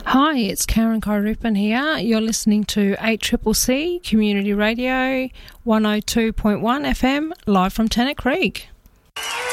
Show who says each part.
Speaker 1: Hi, it's Karen Kyrupin here. You're listening to 8CCC Community Radio 102.1 FM, live from Tennant Creek.